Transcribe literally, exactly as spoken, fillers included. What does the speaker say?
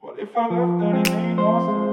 What if I left and it ain't no sense?